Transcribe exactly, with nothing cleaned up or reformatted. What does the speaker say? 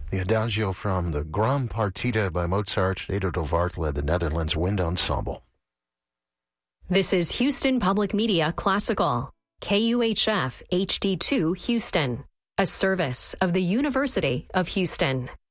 The Adagio from the Gran Partita by Mozart. Edo de Waard led the Netherlands Wind Ensemble. This is Houston Public Media Classical, K U H F H D two Houston, a service of the University of Houston.